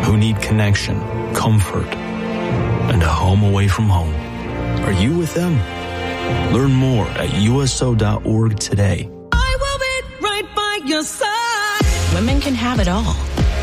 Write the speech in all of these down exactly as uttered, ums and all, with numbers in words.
who need connection, comfort, and a home away from home. Are you with them? Learn more at U S O dot org today. I will be right by your side. Women can have it all,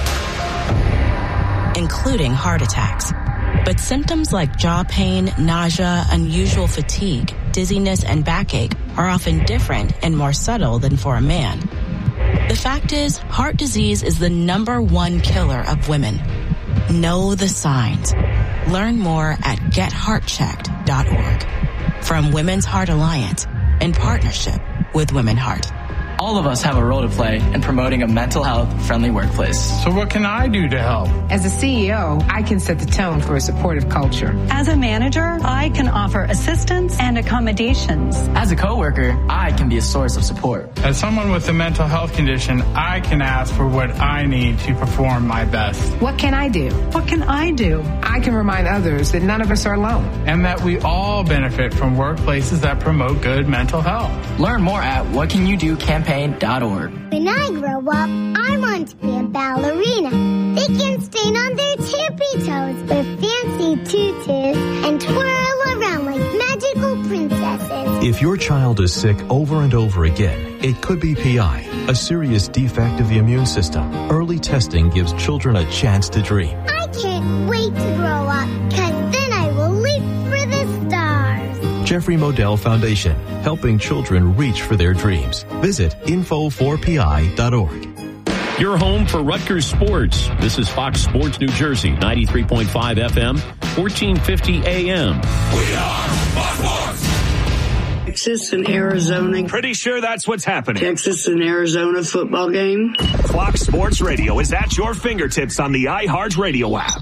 including heart attacks. But symptoms like jaw pain, nausea, unusual fatigue, dizziness, and backache are often different and more subtle than for a man. The fact is, heart disease is the number one killer of women. Know the signs. Learn more at get heart checked dot org. From Women's Heart Alliance, in partnership with Women Heart. All of us have a role to play in promoting a mental health friendly workplace. So what can I do to help? As a C E O, I can set the tone for a supportive culture. As a manager, I can offer assistance and accommodations. As a coworker, I can be a source of support. As someone with a mental health condition, I can ask for what I need to perform my best. What can I do? What can I do? I can remind others that none of us are alone. And that we all benefit from workplaces that promote good mental health. Learn more at what can you do campaign dot org. When I grow up, I want to be a ballerina. They can stand on their tippy toes with fancy tutus and twirl around like magical princesses. If your child is sick over and over again, it could be P I, a serious defect of the immune system. Early testing gives children a chance to dream. I can't wait to grow up, because then I will leap for the stars. Jeffrey Modell Foundation, helping children reach for their dreams. Visit info four P I dot org. Your home for Rutgers sports. This is Fox Sports New Jersey, ninety-three point five F M, fourteen fifty A M. We are Fox Sports. Texas and Arizona. Pretty sure that's what's happening. Texas and Arizona football game. Fox Sports Radio is at your fingertips on the iHeart Radio app.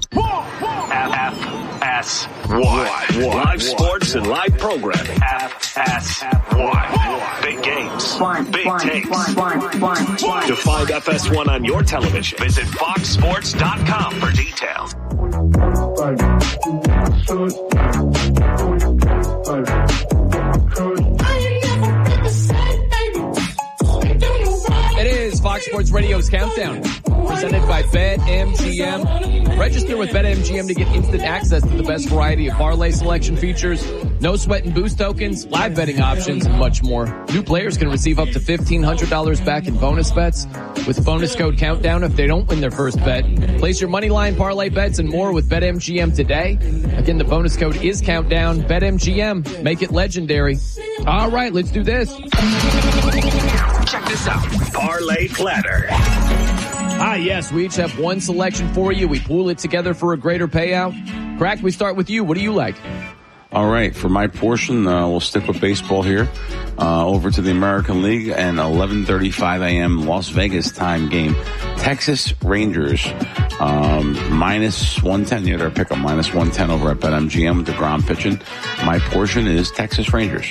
F S one. Live sports and live programming. F S one. Big games. One, Big one, takes. one, one, one, one. To find F S one on your television, visit fox sports dot com for details. It is Fox Sports Radio's Countdown, presented by BetMGM. Register with BetMGM to get instant access to the best variety of parlay selection features, no sweat and boost tokens, live betting options, and much more. New players can receive up to fifteen hundred dollars back in bonus bets with bonus code Countdown if they don't win their first bet. Place your money line parlay bets and more with BetMGM today. Again, the bonus code is Countdown. BetMGM. Make it legendary. All right, let's do this. Check this out. Parlay Platter. Ah, yes, we each have one selection for you. We pool it together for a greater payout. Crack, we start with you. What do you like? All right, for my portion, uh, we'll stick with baseball here. Uh, over to the American League and eleven thirty-five a.m. Las Vegas time game. Texas Rangers, um, minus one ten. You had our pick up minus one ten over at BetMGM with DeGrom pitching. My portion is Texas Rangers.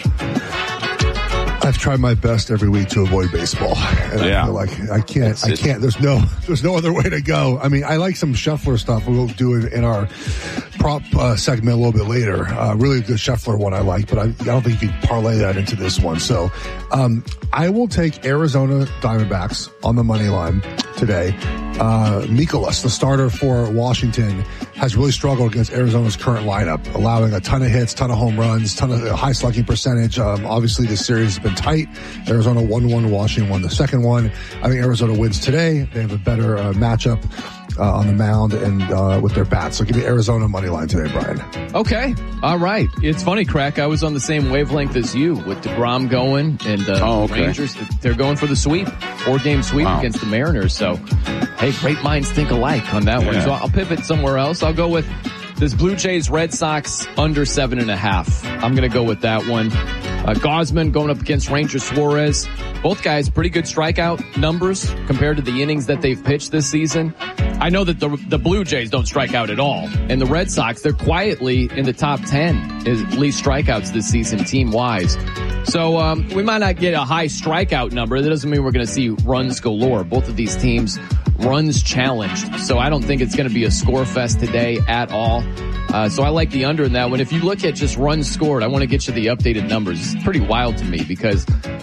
I've tried my best every week to avoid baseball. And yeah. I feel like I can't, it's, I can't, there's no, there's no other way to go. I mean, I like some Scheffler stuff. We'll do it in our prop uh, segment a little bit later. Uh, really good Scheffler one I like, but I, I don't think you can parlay that into this one. So, um, I will take Arizona Diamondbacks on the money line today. Uh, Mikolas, the starter for Washington, has really struggled against Arizona's current lineup, allowing a ton of hits, ton of home runs, ton of high slugging percentage. Um, obviously this series has been tight. Arizona won one, Washington won the second one. I think Arizona wins today. They have a better uh, matchup uh, on the mound and uh, with their bats. So give me Arizona money line today, Brian. Okay. All right. It's funny, Crack. I was on the same wavelength as you with DeGrom going and uh, oh, okay. Rangers. They're going for the sweep, four-game sweep wow. against the Mariners. So, hey, great minds think alike on that yeah. one. So I'll pivot somewhere else. I'll go with this Blue Jays Red Sox under seven and a half. I'm going to go with that one. Uh, Gausman going up against Ranger Suarez. Both guys pretty good strikeout numbers compared to the innings that they've pitched this season. I know that the the Blue Jays don't strike out at all. And the Red Sox, they're quietly in the top ten, at least strikeouts this season team-wise. So um, we might not get a high strikeout number. That doesn't mean we're going to see runs galore. Both of these teams runs challenged. So I don't think it's going to be a score fest today at all. Uh, so I like the under in that one. If you look at just runs scored, I want to get you the updated numbers. It's pretty wild to me because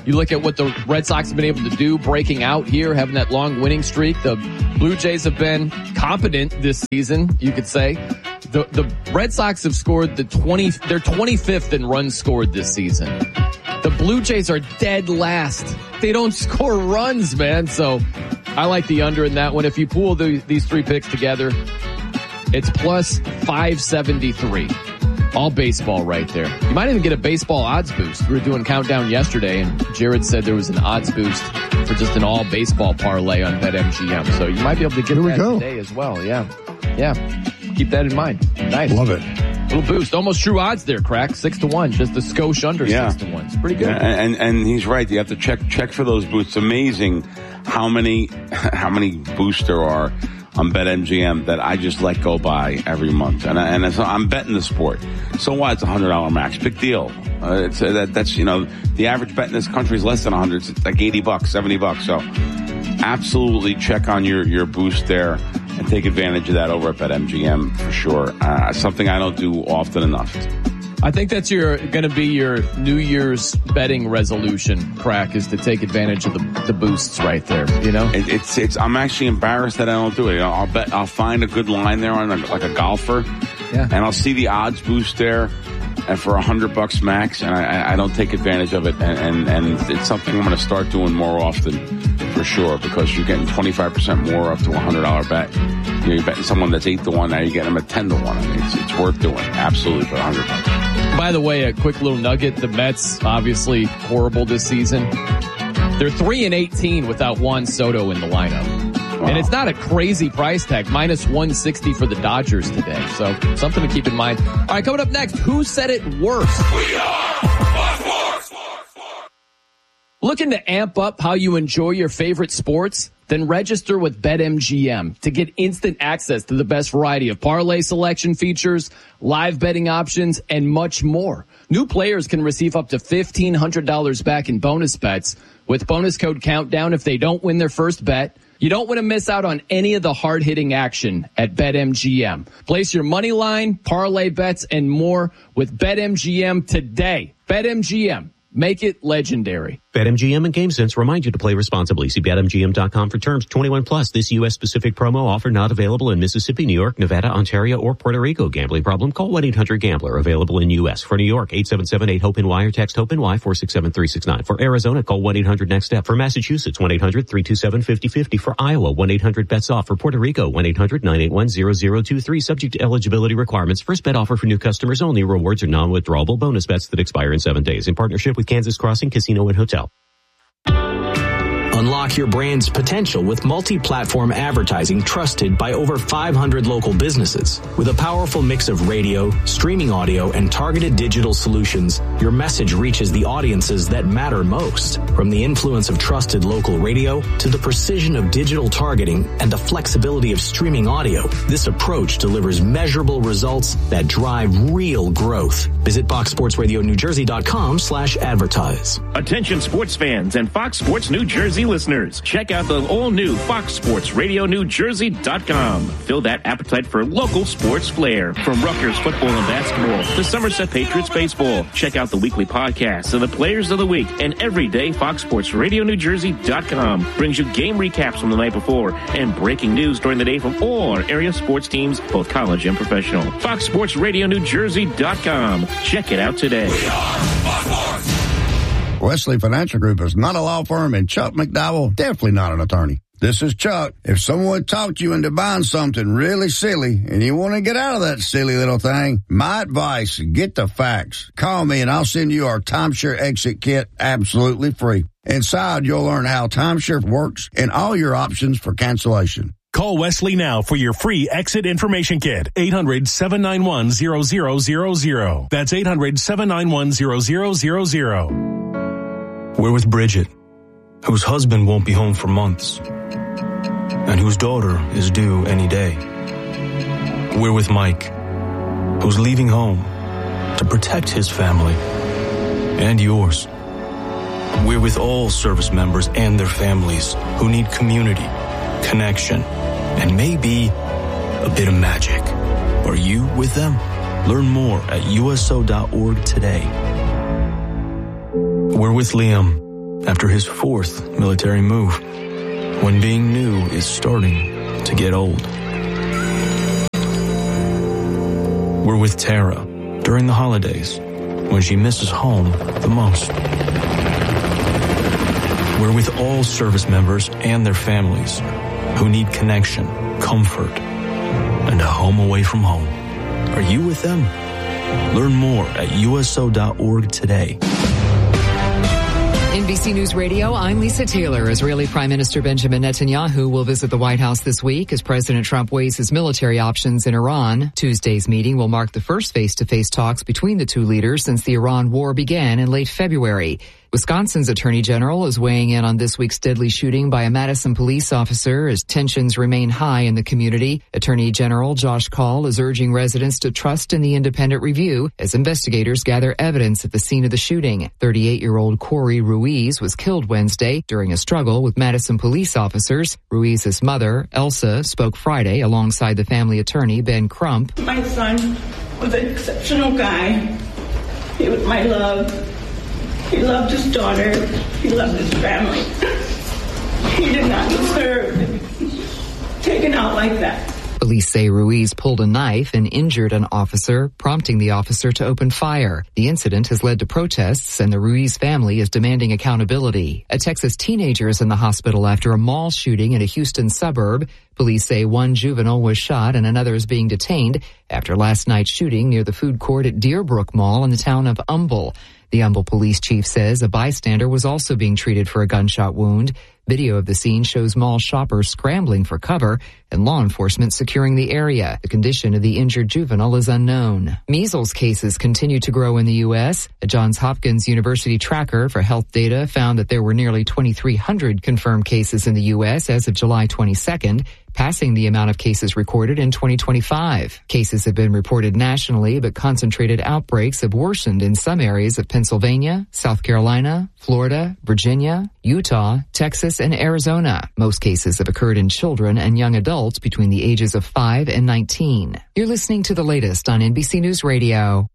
You look at what the Red Sox have been able to do, breaking out here, having that long winning streak. The Blue Jays have been competent this season, you could say. The the Red Sox have scored the twenty. They're twenty-fifth in runs scored this season. The Blue Jays are dead last. They don't score runs, man. So I like the under in that one. If you pool the, these three picks together, it's plus five seventy-three. All baseball right there. You might even get a baseball odds boost. We were doing countdown yesterday, and Jared said there was an odds boost for just an all baseball parlay on BetMGM. So you might be able to get Here we that go. today as well. Yeah. Yeah. Keep that in mind. Nice. Love it. Little boost. Almost true odds there, Crack. Six to one. Just a skosh under Yeah. six to one. It's pretty good. Yeah, and, and he's right. You have to check check for those boosts. Amazing how many how many boosts there are on BetMGM that I just let go by every month. And, I, and so I'm betting the sport. So what? It's a one hundred dollars max. Big deal. Uh, it's uh, that, That's, you know, the average bet in this country is less than one hundred. It's like eighty bucks, seventy bucks. So absolutely check on your, your boost there and take advantage of that over at BetMGM for sure. Uh, something I don't do often enough. I think that's your going to be your New Year's betting resolution, Crack, is to take advantage of the, the boosts right there. You know, it, it's it's. I'm actually embarrassed that I don't do it. You know, I'll bet I'll find a good line there on a, like a golfer, yeah, and I'll see the odds boost there, and for a hundred bucks max, and I, I don't take advantage of it, and and, and it's something I'm going to start doing more often for sure, because you're getting twenty-five percent more up to a one hundred dollars bet. You know, you're betting someone that's eight to one, now you're getting them at ten to one. I mean, it's, it's worth doing, absolutely, for a hundred bucks. By the way, a quick little nugget. The Mets, obviously horrible this season. They're three and eighteen without Juan Soto in the lineup. Wow. And it's not a crazy price tag. Minus one sixty for the Dodgers today. So something to keep in mind. All right, coming up next, who said it worse? We are Fox Sports. Looking to amp up how you enjoy your favorite sports? Then register with BetMGM to get instant access to the best variety of parlay selection features, live betting options, and much more. New players can receive up to fifteen hundred dollars back in bonus bets with bonus code COUNTDOWN if they don't win their first bet. You don't want to miss out on any of the hard-hitting action at BetMGM. Place your money line, parlay bets, and more with BetMGM today. BetMGM. Make it legendary. BetMGM and GameSense remind you to play responsibly. See Bet M G M dot com for terms. twenty-one plus. This U S specific promo offer not available in Mississippi, New York, Nevada, Ontario, or Puerto Rico. Gambling problem? Call one eight hundred gambler. Available in U S. For New York, eight seven seven eight hope N Y or text HOPE-NY four six seven three six nine. For Arizona, call one eight hundred next step. For Massachusetts, one eight hundred three two seven five zero five zero. For Iowa, one eight hundred bets off. For Puerto Rico, one eight hundred nine eight one zero zero two three. Subject to eligibility requirements. First bet offer for new customers only. Rewards are non-withdrawable bonus bets that expire in seven days. In partnership with Kansas Crossing Casino and Hotel. Unlock your brand's potential with multi-platform advertising trusted by over five hundred local businesses. With a powerful mix of radio, streaming audio, and targeted digital solutions, your message reaches the audiences that matter most. From the influence of trusted local radio to the precision of digital targeting and the flexibility of streaming audio, this approach delivers measurable results that drive real growth. Visit fox sports radio new jersey dot com slash advertise. Attention sports fans and Fox Sports New Jersey listeners. Check out the all-new Fox Sports Radio New Jersey dot com. Fill that appetite for local sports flair. From Rutgers football and basketball to Somerset Patriots baseball. Check out the weekly podcasts of the players of the week. And every day, Fox Sports Radio New Jersey dot com brings you game recaps from the night before and breaking news during the day from all our area sports teams, both college and professional. Fox Sports Radio New Jersey dot com. Check it out today. We are Fox Sports. Wesley Financial Group is not a law firm, and Chuck McDowell definitely not an attorney. This is Chuck. If someone talked you into buying something really silly and you want to get out of that silly little thing, my advice, get the facts. Call me and I'll send you our timeshare exit kit absolutely free. Inside, you'll learn how timeshare works and all your options for cancellation. Call Wesley now for your free exit information kit. eight hundred seven nine one zero zero zero zero. That's eight hundred seven nine one zero zero zero zero. We're with Bridget, whose husband won't be home for months, and whose daughter is due any day. We're with Mike, who's leaving home to protect his family and yours. We're with all service members and their families who need community, connection, and maybe a bit of magic. Are you with them? Learn more at U S O dot org today. We're with Liam after his fourth military move, when being new is starting to get old. We're with Tara during the holidays, when she misses home the most. We're with all service members and their families who need connection, comfort, and a home away from home. Are you with them? Learn more at U S O dot org today. N B C News Radio, I'm Lisa Taylor. Israeli Prime Minister Benjamin Netanyahu will visit the White House this week as President Trump weighs his military options in Iran. Tuesday's meeting will mark the first face-to-face talks between the two leaders since the Iran war began in late February. Wisconsin's Attorney General is weighing in on this week's deadly shooting by a Madison police officer as tensions remain high in the community. Attorney General Josh Kaul is urging residents to trust in the independent review as investigators gather evidence at the scene of the shooting. thirty-eight-year-old Corey Ruiz was killed Wednesday during a struggle with Madison police officers. Ruiz's mother, Elsa, spoke Friday alongside the family attorney, Ben Crump. My son was an exceptional guy. He was my love. He loved his daughter. He loved his family. He did not deserve to be taken out like that. Police say Ruiz pulled a knife and injured an officer, prompting the officer to open fire. The incident has led to protests, and the Ruiz family is demanding accountability. A Texas teenager is in the hospital after a mall shooting in a Houston suburb. Police say one juvenile was shot and another is being detained after last night's shooting near the food court at Deerbrook Mall in the town of Humble. The Humble police chief says a bystander was also being treated for a gunshot wound. Video of the scene shows mall shoppers scrambling for cover and law enforcement securing the area. The condition of the injured juvenile is unknown. Measles cases continue to grow in the U S. A Johns Hopkins University tracker for health data found that there were nearly twenty-three hundred confirmed cases in the U S as of July twenty-second, passing the amount of cases recorded in twenty twenty-five. Cases have been reported nationally, but concentrated outbreaks have worsened in some areas of Pennsylvania, South Carolina, Florida, Virginia, Utah, Texas, and Arizona. Most cases have occurred in children and young adults between the ages of five and nineteen. You're listening to the latest on N B C News Radio.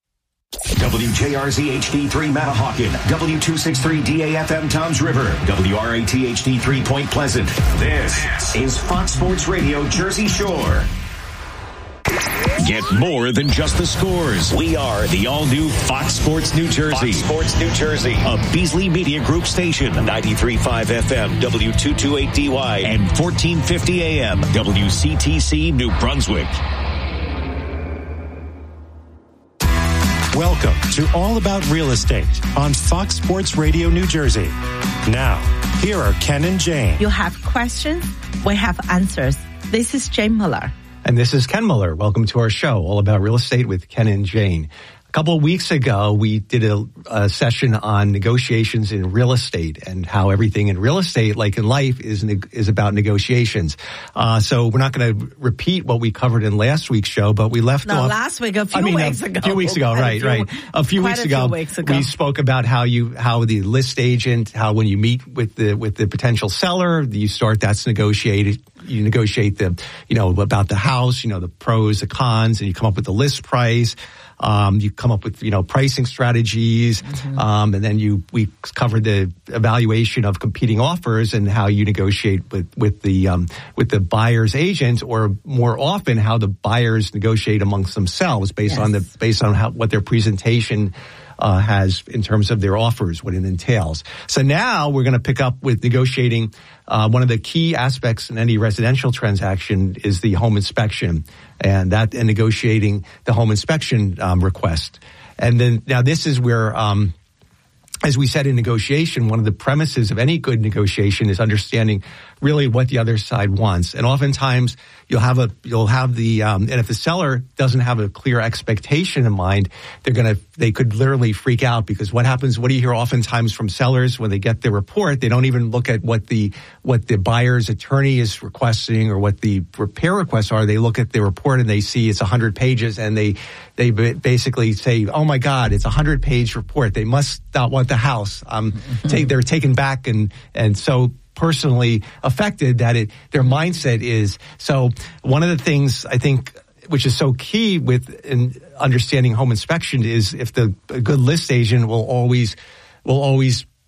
W J R Z H D three Matahawkin, W two sixty-three D A F M Toms River, W R A T H D three Point Pleasant. This is Fox Sports Radio Jersey Shore. Get more than just the scores. We are the all-new Fox Sports New Jersey. Fox Sports New Jersey. A Beasley Media Group station. ninety-three point five F M, W two twenty-eight D Y, and fourteen fifty A M, W C T C New Brunswick. Welcome to All About Real Estate on Fox Sports Radio New Jersey. Now, here are Ken and Jane. You have questions, we have answers. This is Jane Muller. And this is Ken Muller. Welcome to our show, All About Real Estate with Ken and Jane. A couple of weeks ago, we did a, a session on negotiations in real estate and how everything in real estate, like in life, is is about negotiations. Uh, so we're not going to repeat what we covered in last week's show, but we left no, off. last week, a few I mean, weeks a ago. A few weeks ago, right, few, right. A few weeks a ago, few weeks ago, we spoke about how you, how the list agent, how when you meet with the with the potential seller, you start that's negotiated. You negotiate the, you know, about the house, you know, the pros, the cons, and you come up with the list price. Um, you come up with, you know, pricing strategies. Mm-hmm. Um, and then you, we covered the evaluation of competing offers and how you negotiate with, with the, um, with the buyer's agent, or more often how the buyers negotiate amongst themselves based yes. on the, based on how, what their presentation Uh, has in terms of their offers, what it entails. So now we're going to pick up with negotiating. Uh, one of the key aspects in any residential transaction is the home inspection, and that and negotiating the home inspection um, request. And then now this is where, um, as we said in negotiation, one of the premises of any good negotiation is understanding really what the other side wants. And oftentimes you'll have a, you'll have the, um, and if the seller doesn't have a clear expectation in mind, they're going to, they could literally freak out, because what happens, what do you hear oftentimes from sellers when they get the report? They don't even look at what the, what the buyer's attorney is requesting or what the repair requests are. They look at the report and they see it's a hundred pages, and they, they basically say, oh my God, it's a hundred page report. They must not want the house. Um, take, they're taken back and, and so, personally affected that it their mindset is. So one of the things I think which is so key with in understanding home inspection is if the a good list agent will always will always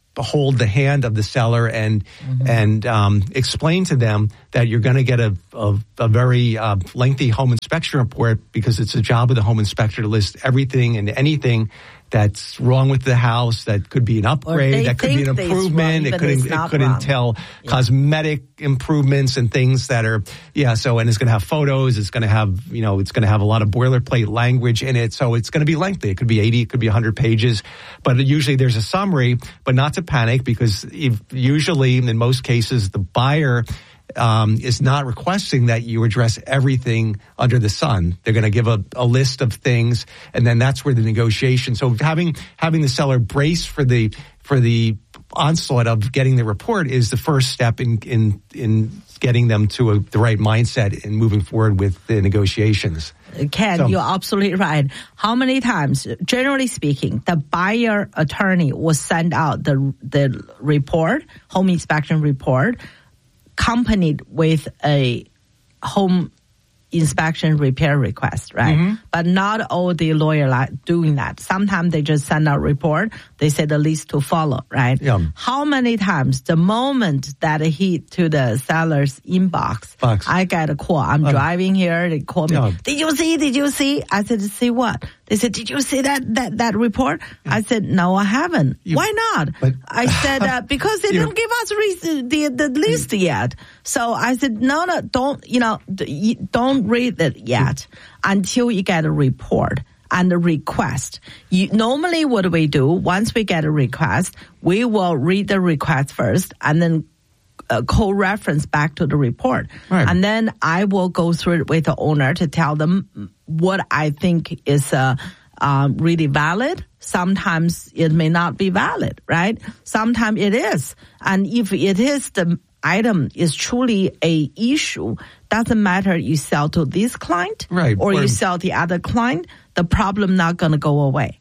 hold the hand of the seller and mm-hmm. and um, explain to them that you're going to get a, a, a very uh, lengthy home inspection report because it's the job of the home inspector to list everything and anything that's wrong with the house. That could be an upgrade. That could be an improvement. Wrong, it could it could entail yeah. cosmetic improvements and things that are yeah. So and it's going to have photos. It's going to have you know it's going to have a lot of boilerplate language in it. So it's going to be lengthy. It could be eighty. It could be one hundred pages. But usually there's a summary. But not to panic because if, usually in most cases the buyer. Um, is not requesting that you address everything under the sun. They're going to give a, a list of things, and then that's where the negotiation. So having having the seller brace for the for the onslaught of getting the report is the first step in in in getting them to a, the right mindset and moving forward with the negotiations. Ken, so, you're absolutely right. How many times, generally speaking, the buyer attorney will send out the the report, home inspection report, accompanied with a home inspection repair request, right? Mm-hmm. But not all the lawyer like doing that. Sometimes they just send out a report. They say the list to follow, right? Yeah. How many times the moment that hit to the seller's inbox, Box. I get a call. I'm uh, driving here. They call me. Yeah. Did you see? Did you see? I said, see what? They said, did you see that that, that report? Yeah. I said, no, I haven't. You, Why not? But, I said, uh, because they didn't give us re- the, the list yet. So I said, no, no, don't, you know, don't read it yet until you get a report and a request. You, normally what we do, once we get a request, we will read the request first and then uh, co-reference back to the report. Right. And then I will go through it with the owner to tell them what I think is uh, uh, really valid. Sometimes it may not be valid, right? Sometimes it is. And if it is the item is truly a issue, doesn't matter you sell to this client right. or, or you sell the other client, the problem not going to go away.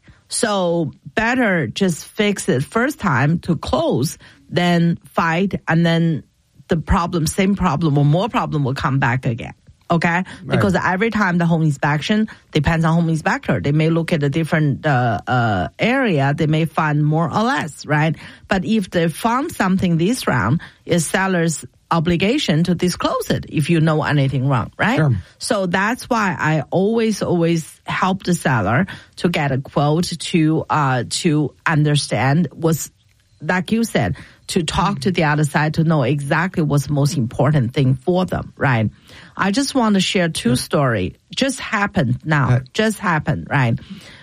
So better just fix it first time to close than fight and then the problem, same problem or more problem will come back again. Okay? Right. Because every time the home inspection depends on home inspector. They may look at a different uh, uh, area. They may find more or less, right? But if they found something this round, it's seller's obligation to disclose it if you know anything wrong, right? Sure. So that's why I always, always help the seller to get a quote to uh, to understand what's, like you said, to talk to the other side to know exactly what's the most important thing for them, right? I just want to share two stories. Just happened now. Uh, just happened, right?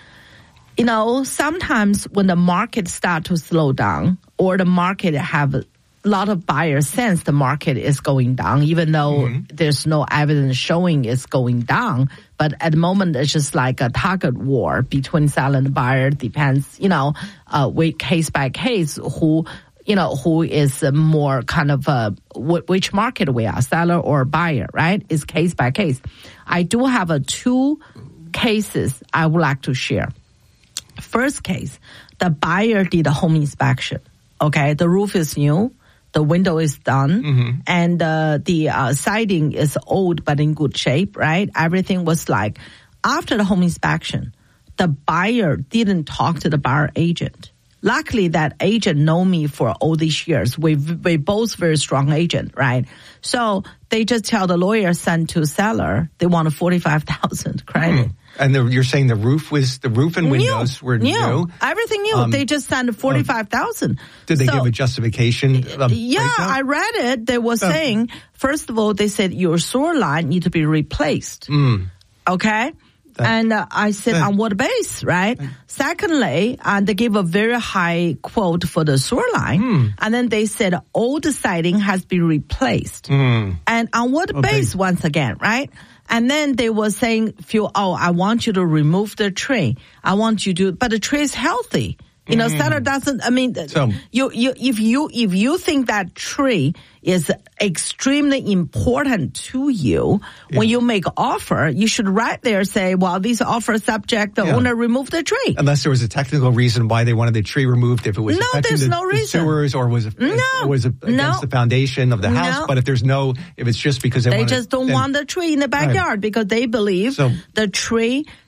You know, sometimes when the market start to slow down or the market have a lot of buyers sense the market is going down, even though mm-hmm. there's no evidence showing it's going down. But at the moment, it's just like a target war between seller and buyer. Depends, you know, uh, case by case, who, you know, who is more kind of uh, w- which market we are, seller or buyer, right? It's case by case. I do have a two cases I would like to share. First case, the buyer did a home inspection. Okay, the roof is new. The window is done, mm-hmm. and uh, the uh, siding is old but in good shape, right? Everything was like, after the home inspection, the buyer didn't talk to the buyer agent. Luckily, that agent know me for all these years. We we both very strong agent, right? So they just tell the lawyer send to seller they want a forty-five thousand credit. Mm. And the, you're saying the roof was the roof and windows new, were new. new, everything new. Um, they just sent forty-five thousand. Did they so, give a justification? A yeah, breakdown? I read it. They were oh. saying first of all, they said your sewer line need to be replaced. Mm. Okay. That, and uh, I said, that, on what base, right? That, Secondly, uh, they gave a very high quote for the sewer line. Mm. And then they said all the siding has been replaced. Mm. And on what okay. base once again, right? And then they were saying, "Phil, oh, I want you to remove the tree. I want you to, but the tree is healthy. You know, mm. seller doesn't, I mean, so, you, you, if you, if you think that tree is extremely important to you, yeah. when you make offer, you should right there say, well, these offer subject, the yeah. owner remove the tree. Unless there was a technical reason why they wanted the tree removed, if it was no, affecting there's the, no the reason. sewers or was, it, no. it was against no. the foundation of the house. No. But if there's no, if it's just because they, they wanted, just don't then, want the tree in the backyard right. because they believe so, the tree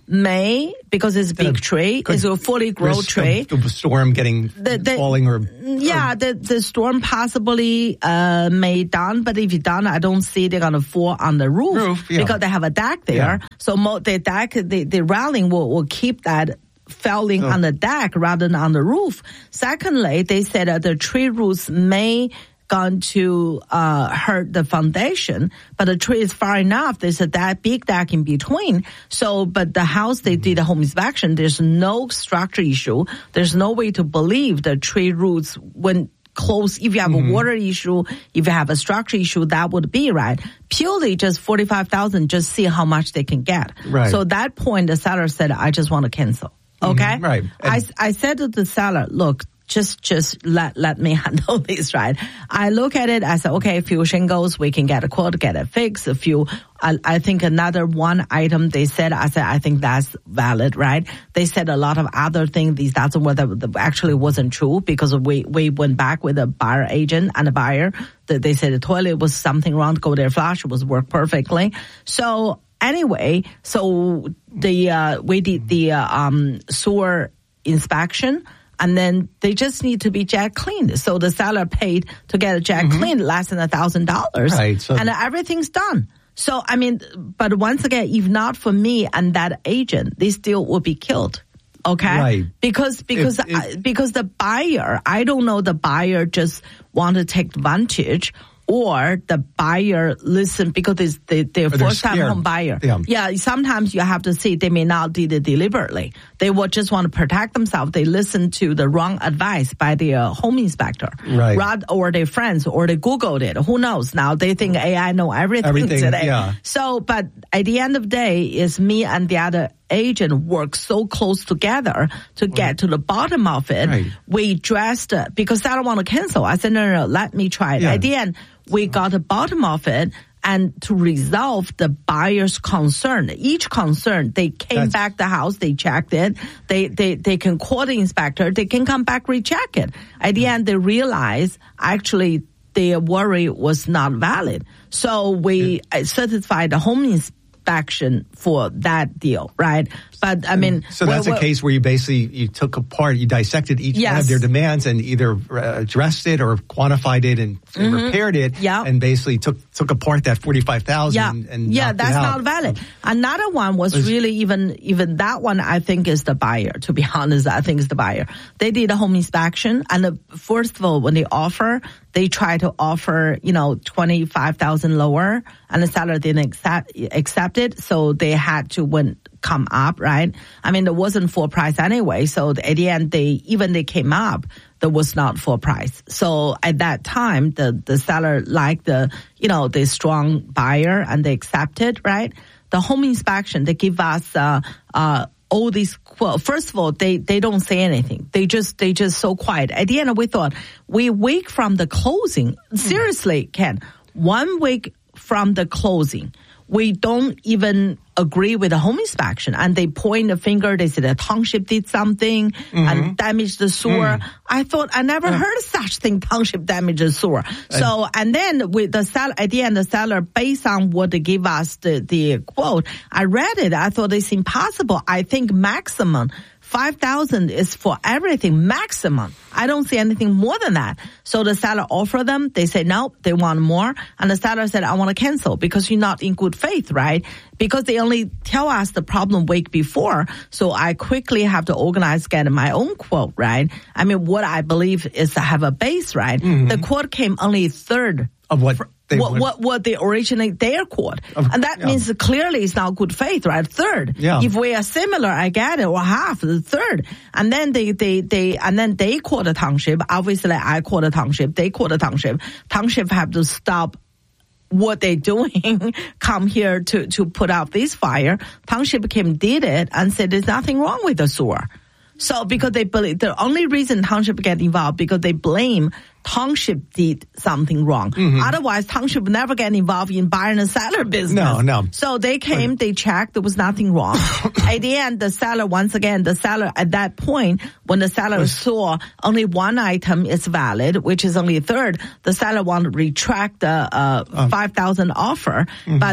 may, because it's a big tree, it's a fully grown tree. The, the storm getting the, the, falling or yeah, or, the the storm possibly uh, may down, but if it down, I don't see they're gonna fall on the roof, roof yeah. because they have a deck there. Yeah. So mo- the deck, the the railing will will keep that falling oh. on the deck rather than on the roof. Secondly, they said that the tree roots may going to uh, hurt the foundation, but the tree is far enough. There's a that big deck in between. So, but the house, they did a home inspection. There's no structure issue. There's no way to believe the tree roots when close. If you have mm-hmm. a water issue, if you have a structure issue, that would be right. Purely just forty-five thousand, just see how much they can get. Right. So at that point, the seller said, I just want to cancel. Okay? Mm-hmm. Right. I, I said to the seller, look, Just, just let, let me handle this, right? I look at it, I said, okay, a few shingles, we can get a quote, get it fixed. A few, I, I think another one item they said, I said, I think that's valid, right? They said a lot of other things, these, that's what the, the, actually wasn't true because we, we went back with a buyer agent and a buyer. That they said the toilet was something wrong, go there flush, it was work perfectly. So anyway, so the, uh, we did the, uh, um, sewer inspection. And then they just need to be jack cleaned. So the seller paid to get a jack mm-hmm. cleaned less than a thousand dollars. Right. So and everything's done. So, I mean, but once again, if not for me and that agent, this deal will be killed. Okay. Right. Because, because, if, if, I, because the buyer, I don't know, the buyer just want to take advantage. Or the buyer listen because it's the, their first time home buyer. Yeah. yeah, sometimes you have to see they may not did it deliberately. They will just want to protect themselves. They listen to the wrong advice by the uh, home inspector. Right. Rather, or their friends, or they Googled it. Who knows? Now they think A I know everything, everything today. Yeah. So, but at the end of the day, is me and the other agent work so close together to get to the bottom of it. Right. We dressed uh, because I don't want to cancel. I said, no, no, no, let me try it. Yeah. At the end, we got the bottom of it, and to resolve the buyer's concern. Each concern, they came That's, back the house, they checked it, they, they, they can call the inspector, they can come back, recheck it. At the end, they realize actually their worry was not valid. So we yeah. certified the home inspection for that deal, right? But I mean, so that's well, a case where you basically you took apart, you dissected each yes. one of their demands and either uh, addressed it or quantified it and, and mm-hmm. repaired it, yeah. and basically took took apart that forty-five thousand. Yeah, and yeah, that's not valid. Another one was, was really even even that one. I think is the buyer. To be honest, I think is the buyer. They did a home inspection, and the, first of all, when they offer, they try to offer you know twenty-five thousand lower, and the seller didn't accept accept it, so they had to win. Come up, right? I mean, there wasn't full price anyway. So at the end, they even they came up, there was not full price. So at that time, the the seller liked the you know the strong buyer and they accepted, right? The home inspection, they give us uh uh all these quotes. First of all, they they don't say anything. They just they just so quiet. At the end, we thought we week from the closing. Seriously, Ken, one week from the closing. We don't even agree with the home inspection, and they point the finger. They say the township did something mm-hmm. and damaged the sewer. Mm. I thought I never yeah. heard of such thing. Township damaged the sewer. And so, and then with the seller at the end, the seller based on what they give us the the quote. I read it. I thought it's impossible. I think maximum. five thousand is for everything, maximum. I don't see anything more than that. So the seller offered them. They say no, they want more. And the seller said, I want to cancel because you're not in good faith, right? Because they only tell us the problem week before. So I quickly have to organize, get my own quote, right? I mean, what I believe is to have a base, right? Mm-hmm. The quote came only third. Of what? They what, what, what they originally, their quote. And that yeah. means clearly it's not good faith, right? Third. Yeah. If we are similar, I get it, or half, the third. And then they, they, they, and then they quote the township. Obviously, I quote the township. They quote the township. Township have to stop what they're doing, come here to, to put out this fire. Township came, did it, and said there's nothing wrong with the sewer. So because they believe, the only reason township get involved because they blame township did something wrong. Mm-hmm. Otherwise, township would never get involved in buyer and seller business. No, no. So they came, they checked, there was nothing wrong. At the end, the seller, once again, the seller at that point, when the seller saw only one item is valid, which is only a third, the seller wanted to retract the uh, um, five thousand offer, mm-hmm. but the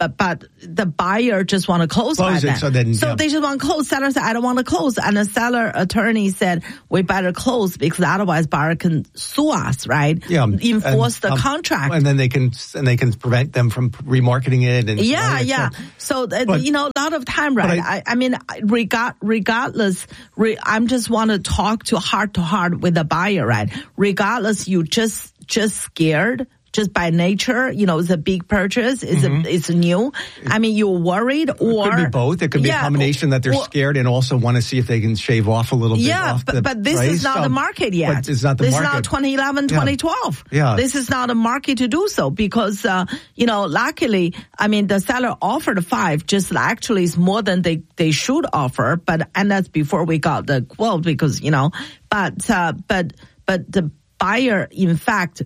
but but the buyer just want to close, close by it, then. So, then, so yeah. they just want to close. Seller said, I don't want to close. And the seller attorney said, we better close because otherwise buyer can sue us, right? Yeah. Enforce and, the um, contract. And then they can and they can prevent them from remarketing it. And yeah, so yeah. So, uh, but, you know, a lot of time, right? I, I, I mean, regard, regardless, re, I'm just want to talk to heart to heart with the buyer, right? Regardless, you just, just scared. Just by nature, you know, it's a big purchase. It's mm-hmm. a, it's new. I mean, you're worried, or it could be both. It could be yeah, a combination that they're or, scared and also want to see if they can shave off a little bit. Yeah, off but the but this price. is not so, the market yet. But it's not the this market. is not twenty eleven, yeah. twenty twelve. Yeah, this is not a market to do so because uh, you know, luckily, I mean, the seller offered five. Just actually, is more than they they should offer. But and that's before we got the quote because you know, but uh, but but the buyer, in fact,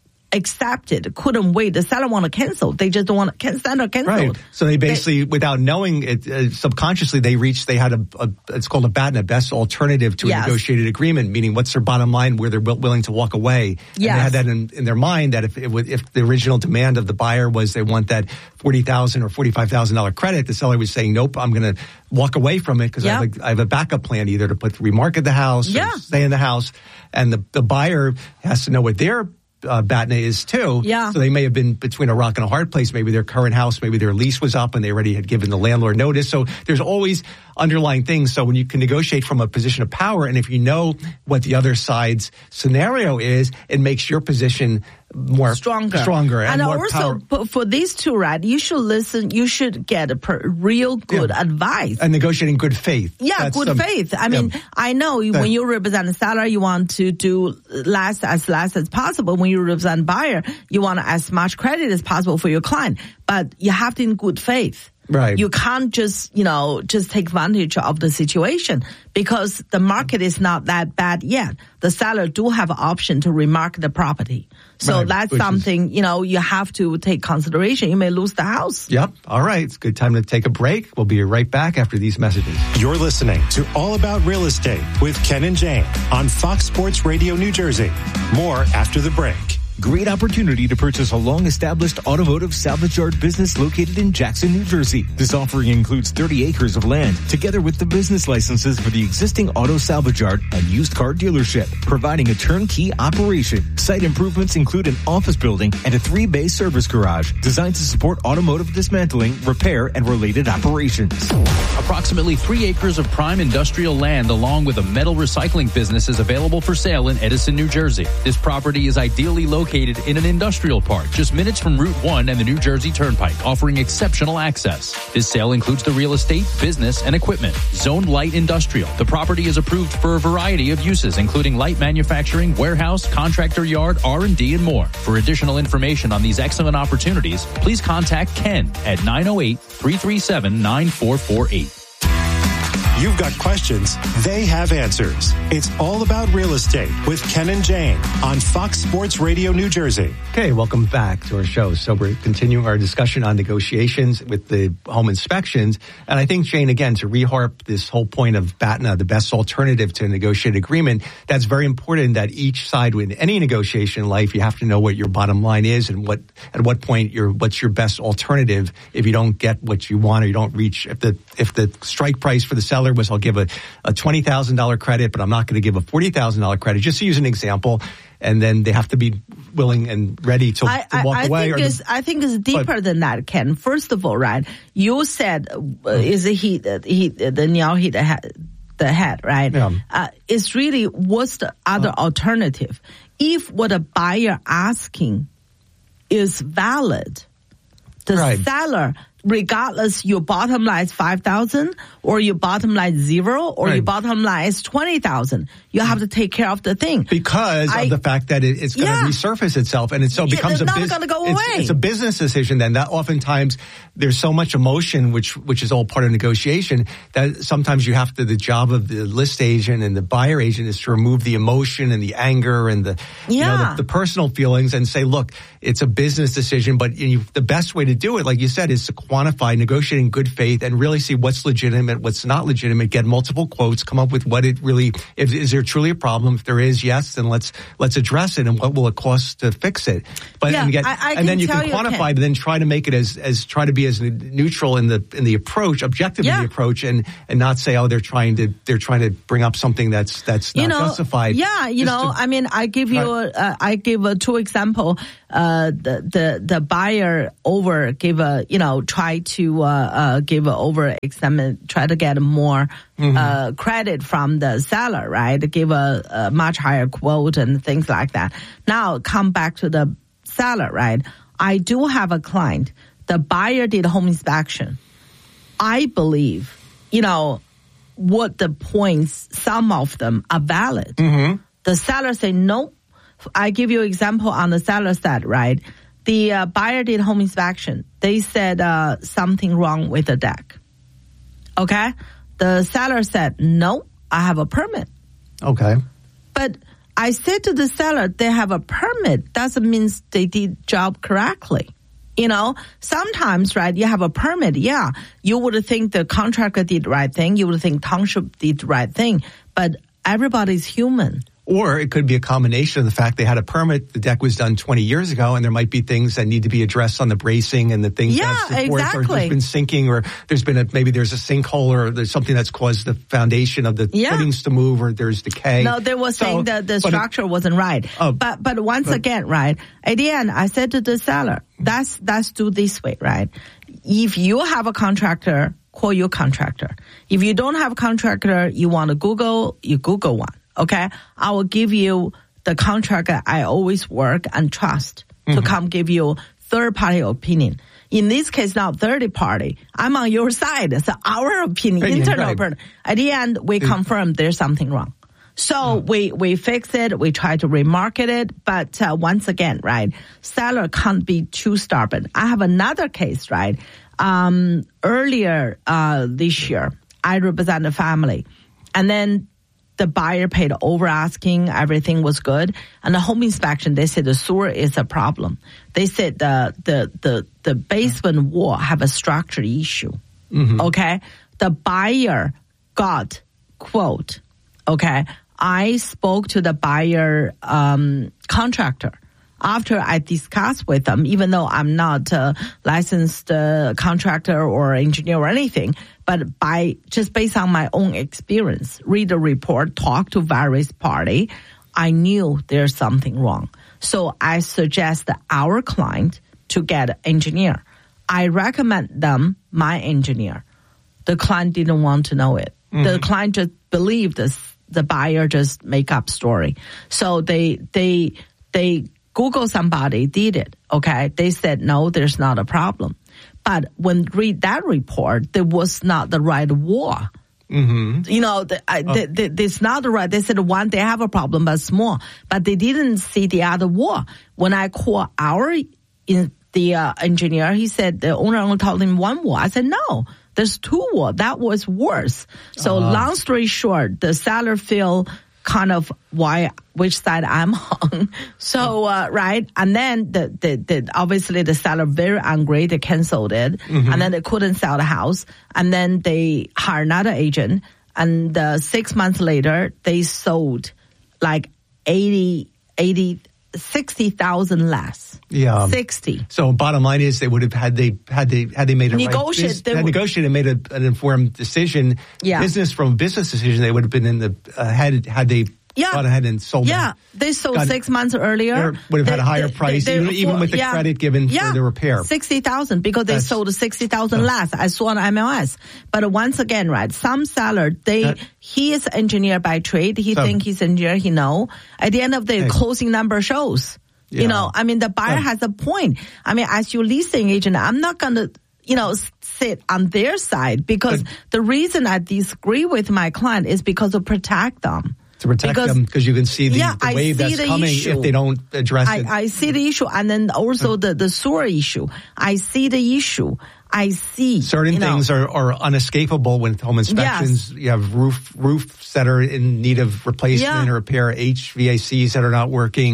accepted, couldn't wait. The seller want to cancel. They just don't want to cancel or cancel. Right. So they basically, they, without knowing it, uh, subconsciously they reached, they had a, a it's called a B A T N A, best alternative to yes. a negotiated agreement, meaning what's their bottom line where they're willing to walk away. And yes. they had that in, in their mind that if it would, if the original demand of the buyer was they want that forty thousand dollars or forty-five thousand dollars credit, the seller was saying, nope, I'm going to walk away from it because yep. I, have a, I have a backup plan either to put remarket the house yeah. or stay in the house. And the, the buyer has to know what their Uh, B A T N A is too. Yeah. So they may have been between a rock and a hard place. Maybe their current house, maybe their lease was up and they already had given the landlord notice. So there's always underlying things. So when you can negotiate from a position of power, and if you know what the other side's scenario is, it makes your position more stronger, stronger, and, and more also power. For these two, right? You should listen. You should get a per, real good yeah. advice and negotiating good faith. Yeah, That's good some, faith. I mean, yeah. I know that, when you represent a seller, you want to do less as less as possible. When you represent buyer, you want as much credit as possible for your client. But you have to in good faith. Right. You can't just, you know, just take advantage of the situation because the market is not that bad yet. The seller do have an option to remarket the property. So right. that's Which something, is, you know, you have to take consideration. You may lose the house. Yep. All right. It's a good time to take a break. We'll be right back after these messages. You're listening to All About Real Estate with Ken and Jane on Fox Sports Radio New Jersey. More after the break. Great opportunity to purchase a long-established automotive salvage yard business located in Jackson, New Jersey. This offering includes thirty acres of land, together with the business licenses for the existing auto salvage yard and used car dealership, providing a turnkey operation. Site improvements include an office building and a three-bay service garage designed to support automotive dismantling, repair, and related operations. Approximately three acres of prime industrial land along with a metal recycling business is available for sale in Edison, New Jersey. This property is ideally located in an industrial park just minutes from Route one and the New Jersey Turnpike, offering exceptional access. This sale includes the real estate, business, and equipment. Zoned light industrial. The property is approved for a variety of uses, including light manufacturing, warehouse, contractor yard, R and D, and more. For additional information on these excellent opportunities, please contact Ken at nine oh eight, three three seven, nine four four eight. You've got questions, they have answers. It's All About Real Estate with Ken and Jane on Fox Sports Radio New Jersey. Okay, welcome back to our show. So we're continuing our discussion on negotiations with the home inspections. And I think, Jane, again, to reharp this whole point of B A T N A, the best alternative to a negotiated agreement, that's very important that each side with any negotiation in life, you have to know what your bottom line is and what at what point your what's your best alternative if you don't get what you want or you don't reach. If the if the strike price for the seller was I'll give a, a twenty thousand dollars credit, but I'm not going to give a forty thousand dollars credit, just to use an example. And then they have to be willing and ready to, I, to walk I, I away. Think or it's, the, I think it's deeper but, than that, Ken. First of all, right, you said, uh, is it he, he, the Niao hit the head, the head, right? Yeah. Uh, it's really, what's the other oh. alternative? If what a buyer asking is valid, the right. seller, regardless your bottom line is five thousand or your bottom line is zero or right. your bottom line is twenty thousand, you have to take care of the thing. Because I, of the fact that it, it's going to yeah. resurface itself and it so yeah, becomes a not business. going to go it's, away. It's a business decision then that oftentimes there's so much emotion, which, which is all part of negotiation, that sometimes you have to, the job of the list agent and the buyer agent is to remove the emotion and the anger and the, yeah. you know, the, the personal feelings and say, look, it's a business decision, but you, the best way to do it, like you said, is to quantify, negotiate in good faith, and really see what's legitimate, what's not legitimate, get multiple quotes, come up with what it really, if, is there truly a problem? If there is, yes, then let's let's address it, and what will it cost to fix it? But yeah, and, get, I, I and then you can you quantify, can. but then try to make it as as try to be as neutral in the in the approach, objective yeah. in the approach, and and not say, oh, they're trying to they're trying to bring up something that's that's not you know, justified. Yeah, you Just know, to, I mean, I give you, uh, I give uh, two example. Uh, the the the buyer over give a you know try to uh, uh give a over examine try to get more mm-hmm. uh credit from the seller, right? Give a, a much higher quote and things like that. Now come back to the seller, right? I do have a client. The buyer did home inspection. I believe, you know, what the points, some of them are valid. Mm-hmm. The seller say no. I give you an example on the seller side, right? The uh, buyer did home inspection. They said uh, something wrong with the deck. Okay? The seller said, no, I have a permit. Okay. But I said to the seller, they have a permit. Doesn't mean they did job correctly. You know, sometimes, right, you have a permit. Yeah, you would think the contractor did the right thing. You would think township did the right thing. But everybody's human. Or it could be a combination of the fact they had a permit, the deck was done twenty years ago, and there might be things that need to be addressed on the bracing and the things yeah, that support, exactly. or there's been sinking, or there's been a, maybe there's a sinkhole, or there's something that's caused the foundation of the yeah. footings to move, or there's decay. No, they were so, saying that the structure it, wasn't right. Oh, but but once but, again, right, at the end, I said to the seller, that's, that's do this way, right? If you have a contractor, call your contractor. If you don't have a contractor, you want to Google, you Google one. Okay, I will give you the contractor I always work and trust mm-hmm. to come give you third party opinion. In this case, now third party, I'm on your side. It's our opinion, right, internal right. opinion. At the end, we confirm there's something wrong. So mm-hmm. we we fix it. We try to remarket it, but uh, once again, right, seller can't be too stubborn. I have another case, right? Um, earlier uh, this year, I represent a family, and then the buyer paid over asking, everything was good. And the home inspection, they said the sewer is a problem. They said the the the, the basement wall have a structure issue. Mm-hmm. Okay? The buyer got quote. Okay? I spoke to the buyer um, contractor. After I discussed with them, even though I'm not a licensed uh, contractor or engineer or anything, but by just based on my own experience, read the report, talk to various party, I knew there's something wrong. So I suggest our client to get an engineer. I recommend them my engineer. The client didn't want to know it. Mm-hmm. The client just believed this, the buyer just make up story. So they they they. Google somebody did it, okay? They said, no, there's not a problem. But when read that report, there was not the right wall. Mm-hmm. You know, the, I, oh. the, the, it's not the right. They said one, they have a problem, but small. But they didn't see the other wall. When I call our in the uh, engineer, he said the owner only told him one wall. I said, no, there's two walls. That was worse. So uh-huh. long story short, the seller feel kind of why which side I'm on. So uh, right, and then the, the the obviously the seller very angry. They canceled it, mm-hmm. and then they couldn't sell the house. And then they hired another agent, and uh, six months later they sold like eighty, eighty, sixty thousand less. Yeah, sixty. So bottom line is they would have had they had they had they made a negotiate right, they had negotiated and made a, an informed decision. Yeah. Business from business decision, they would have been in the uh, had had they. Yeah. Gone ahead and sold yeah. them. They sold Got, six months earlier. Would have they, had a higher they, price, they, even, they, even with the yeah. credit given yeah. for the repair. sixty thousand because they That's, sold sixty thousand less. I saw on M L S. But once again, right, some seller, they, that, he is engineer by trade. He so, think he's engineer, he know. At the end of the day, hey. closing number shows. Yeah. You know, I mean, the buyer yeah. has a point. I mean, as your leasing agent, I'm not going to, you know, sit on their side because but, the reason I disagree with my client is because to protect them. To protect because, them because you can see the, yeah, the wave that's the coming issue. If they don't address I, it. I see the issue, and then also the, the sewer issue. I see the issue. I see certain you know, things are, are unescapable with home inspections. Yes. You have roof roofs that are in need of replacement yeah. or repair, H V A Cs that are not working,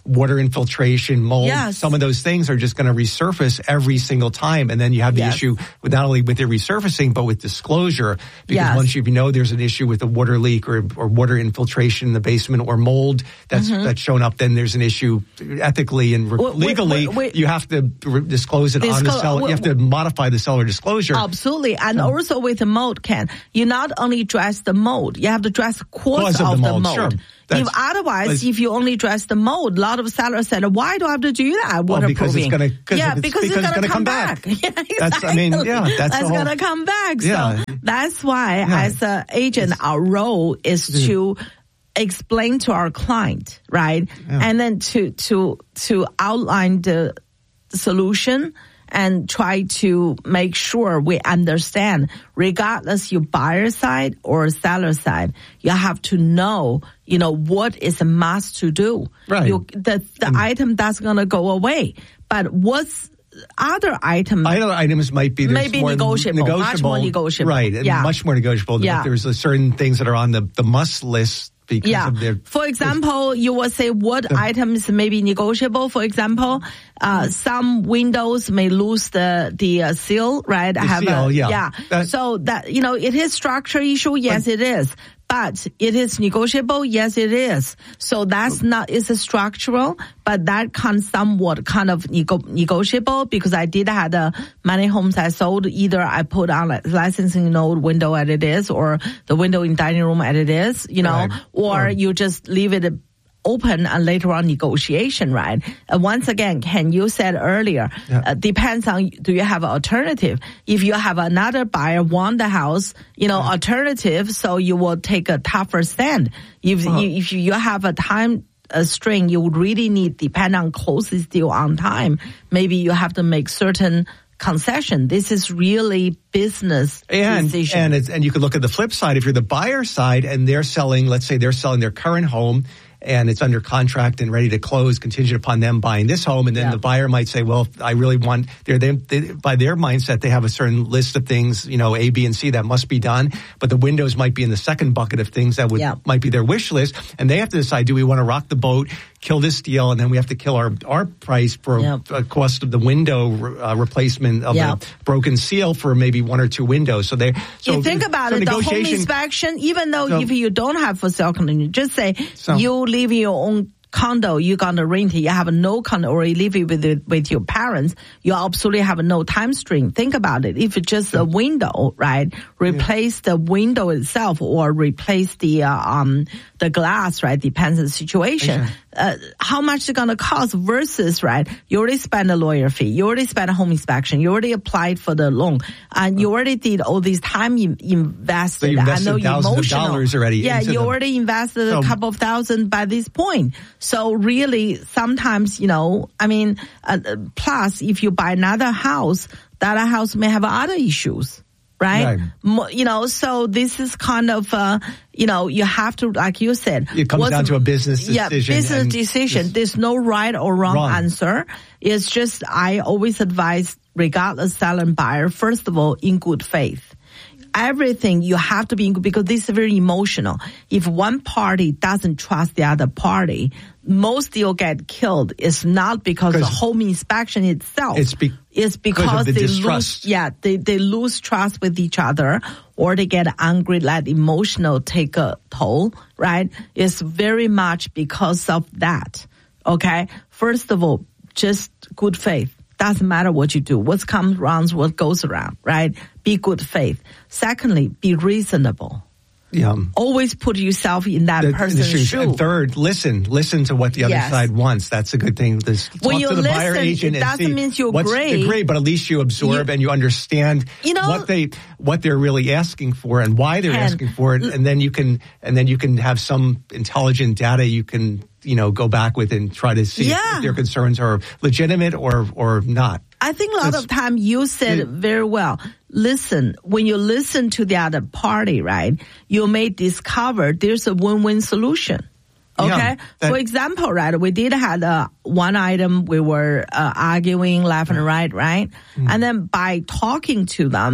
water infiltration, mold. Yes. Some of those things are just going to resurface every single time. And then you have the Yes. issue with not only with the resurfacing, but with disclosure. Because Yes. once you know there's an issue with a water leak or, or water infiltration in the basement or mold that's, Mhm. that's shown up, then there's an issue ethically and re- Wait, wait, legally. wait, wait. You have to re- disclose it on the Disclose- seller. You have to modify the seller disclosure. Absolutely. And also with the mold, Ken, you not only address the mold, you have to address the cause, Cause of of, the the mold, mold. sure. If That's- otherwise, that's- if you only address the mold, a lot of sellers said, why do I have to do that? Well, because it's Waterproofing. gonna- 'cause yeah, it's- because, because it's it's going to gonna come come back. back. Yeah, exactly. That's- I mean, yeah, that's the That's whole- going to come back. Yeah. So that's why, Yeah. as an agent, our role is to explain to our client, right? Yeah. And then to to to outline the solution and try to make sure we understand, regardless your buyer side or seller side, you have to know, you know, what is a must to do. Right. You, the the item that's going to go away. But what's other item? Other items might be there's Maybe more negotiable, much more negotiable. right? And Yeah. much more negotiable. Yeah. There's a certain things that are on the the must list because Yeah. of their. For example, you will say what items may be negotiable. For example, uh, some windows may lose the the uh, seal, right? The Have seal, a, yeah. That- so that, you know, it is structure issue. Yes, it is. But it is negotiable. Yes, it is. So that's not, it's a structural, but that can somewhat kind of nego- negotiable because I did have uh, many homes I sold. Either I put on a licensing node window as it is or the window in dining room as it is, you know, Right. or Or- you just leave it open and later on negotiation, right? Uh, once again, Ken, you said earlier, Yeah. uh, depends on, do you have an alternative? If you have another buyer want the house, you know, alternative, so you will take a tougher stand. If, Uh-huh. you, if you have a time a string, you would really need, depend on closing deal on time, maybe you have to make certain concession. This is really business And decision. and it's, and you could look at the flip side. If you're the buyer side and they're selling, let's say they're selling their current home and it's under contract and ready to close, contingent upon them buying this home, and then Yeah. the buyer might say, "Well, I really want." They're they, they by their mindset, they have a certain list of things, you know, A, B, and C that must be done, but the windows might be in the second bucket of things that would Yeah. might be their wish list, and they have to decide: do we want to rock the boat, kill this deal, and then we have to kill our our price for Yeah. a cost of the window uh, replacement of Yeah. a broken seal for maybe one or two windows. So they so you think about so it, the home negotiation- inspection, even though So- if you don't have for sale condominium, just say So- you live in your own condo, you're going to rent it, you have no condo, or you live it with, it with your parents, you absolutely have no time stream. Think about it. If it's just a window, right, replace the window itself or replace the, uh, um, the glass, right, depends on the situation. Uh, how much it's going to cost versus, right, you already spent a lawyer fee, you already spent a home inspection, you already applied for the loan, and you already did all this time in, invested. So you invested I know thousands of emotional. dollars already Yeah, into you them. already invested So- a couple of thousand by this point. So really, sometimes, you know, I mean, uh, uh, plus if you buy another house, that house may have other issues. Right? Right. Mo- You know, so this is kind of, uh, you know, you have to, like you said. It comes what's- down to a business Yeah, decision business and decision. just- There's no right or wrong, Wrong. answer. It's just, I always advise, regardless seller and buyer, first of all, in good faith. Everything you have to be in, because this is very emotional. If one party doesn't trust the other party, most deal get killed. It's not because the home inspection itself. It's be- It's because because of the they distrust. lose, yeah, they, they lose trust with each other, or they get angry, let emotional take a toll, right? It's very much because of that. Okay. First of all, just good faith. Doesn't matter what you do. What comes around, what goes around, right? Be good faith. Secondly, be reasonable. Yeah. Always put yourself in that The- the person's shoes. shoe. And third, listen. Listen to what the other Yes. side wants. That's a good thing. This, When talk you to the buyer listen, agent it and doesn't see mean you what's agree. agree, but at least you absorb You- and you understand You know- what they what they're really asking for and why they're Ken, asking for it, and then you can and then you can have some intelligent data you can you know go back with and try to see Yeah. if their concerns are legitimate or or not. I think a lot It's- of time you said it very well. Listen, when you listen to the other party, right, you may discover there's a win-win solution. Okay. Yeah, that- For example, right, we did have uh, one item we were uh, arguing left and right, right? And then by talking to them,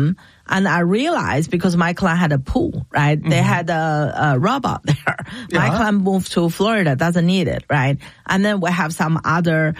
And I realized because my client had a pool, right? Mm-hmm. They had a, a robot there. Yeah. My client moved to Florida, doesn't need it, right? And then we have some other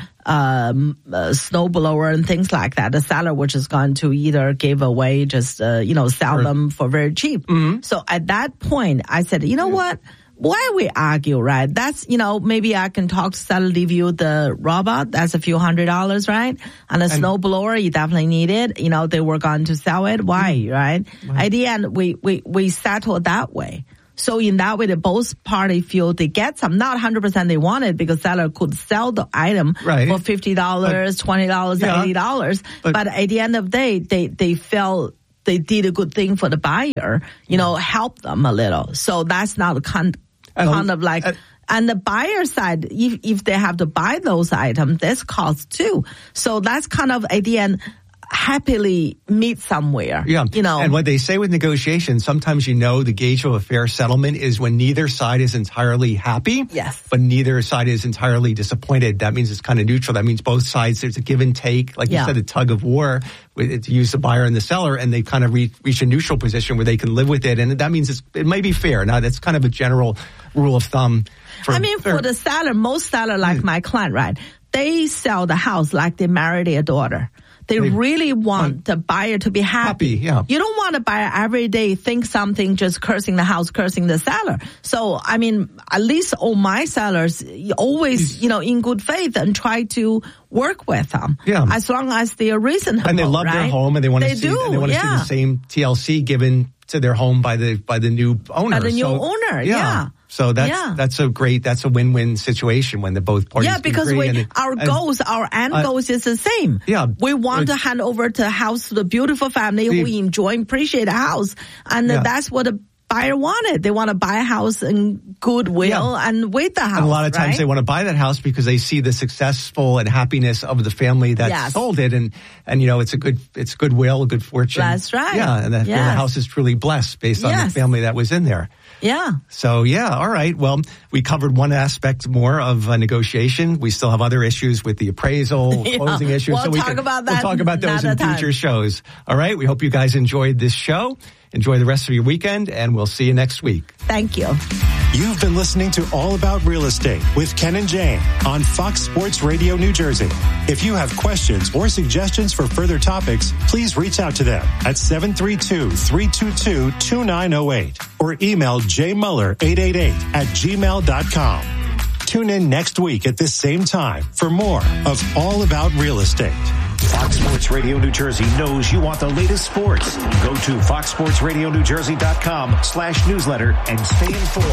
um uh, snowblower and things like that. The seller which is going to either give away, just uh, you know, sell sure. them for very cheap. Mm-hmm. So at that point, I said, you know yeah. what? Why we argue, right? That's, you know, maybe I can talk to seller, leave you the robot. That's a few hundred dollars, right? And a and, snowblower, you definitely need it. You know, they were going to sell it. Why, mm-hmm. right? right? At the end, we, we, we settle that way. So in that way, the both parties feel they get some, not one hundred percent they want it because seller could sell the item right. for fifty dollars, but, twenty dollars, yeah, eighty dollars. But, but at the end of the day, they, they felt they did a good thing for the buyer, you know, help them a little. So that's not kind, kind of like, uh, and the buyer side, if, if they have to buy those items, this costs too. So that's kind of at the end, happily meet somewhere. Yeah. You know. And what they say with negotiations, sometimes you know the gauge of a fair settlement is when neither side is entirely happy. Yes. But neither side is entirely disappointed. That means it's kind of neutral. That means both sides, there's a give and take. Like yeah. you said, a tug of war to use the buyer and the seller, and they kind of re- reach a neutral position where they can live with it. And that means it's, it may be fair. Now, that's kind of a general rule of thumb. For, I mean, for, for the seller, most seller like mm. my client, right? They sell the house like they married their daughter. They, they really want the buyer to be happy. happy yeah. You don't want a buyer every day think something, just cursing the house, cursing the seller. So, I mean, at least all my sellers always, you know, in good faith and try to work with them. Yeah. As long as they are reasonable. And they love right? their home and they want they to see, do, and they want to yeah. see the same T L C given to their home by the, by the new owner. By the new so, owner, yeah. yeah. So that's, yeah. that's a great, that's a win-win situation when the both parties Yeah, because agree. we, and, our and, goals, our end uh, goals is the same. Yeah. We want to hand over the house to the beautiful family the, who enjoy and appreciate the house. And yeah. that's what the buyer wanted. They want to buy a house in goodwill yeah. and with the house. And a lot of times right? they want to buy that house because they see the successful and happiness of the family that yes. sold it. And, and, you know, it's a good, it's goodwill, a good fortune. That's right. Yeah. And the, yes. the house is truly blessed based on yes. the family that was in there. Yeah. So, yeah, all right. Well, we covered one aspect more of uh, negotiation. We still have other issues with the appraisal, yeah. closing issues. We'll so we talk can, about that. We'll talk about those in time. future shows. All right. We hope you guys enjoyed this show. Enjoy the rest of your weekend, and we'll see you next week. Thank you. You've been listening to All About Real Estate with Ken and Jane on Fox Sports Radio New Jersey. If you have questions or suggestions for further topics, please reach out to them at seven three two, three two two, two nine zero eight or email jmuller eight eight eight at gmail dot com. Tune in next week at this same time for more of All About Real Estate. Fox Sports Radio New Jersey knows you want the latest sports. Go to fox sports radio new jersey dot com slash newsletter and stay informed.